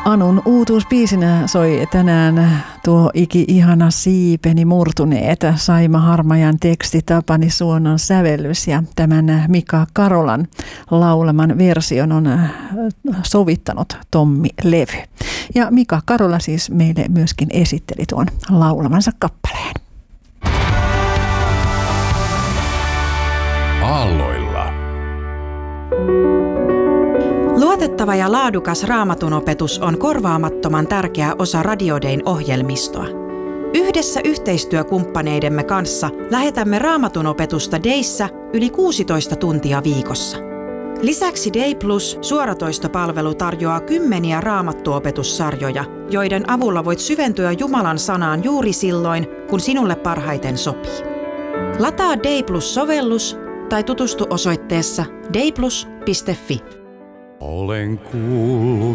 Anun uutuusbiisinä soi tänään tuo iki-ihana Siipeni murtuneet, Saima Harmajan teksti, Tapani Suonon sävellys ja tämän Mika Karolan laulaman version on sovittanut Tommi Levy. Ja Mika Karola siis meille myöskin esitteli tuon laulamansa kappaleen. Aalloilla. Luotettava ja laadukas Raamatunopetus on korvaamattoman tärkeä osa Radio Dayn ohjelmistoa. Yhdessä yhteistyökumppaneidemme kanssa lähetämme Raamatunopetusta Dayssä yli 16 tuntia viikossa. Lisäksi Day Plus suoratoistopalvelu tarjoaa kymmeniä raamattuopetussarjoja, joiden avulla voit syventyä Jumalan sanaan juuri silloin, kun sinulle parhaiten sopii. Lataa Day Plus-sovellus tai tutustu osoitteessa dayplus.fi. Olen kuullut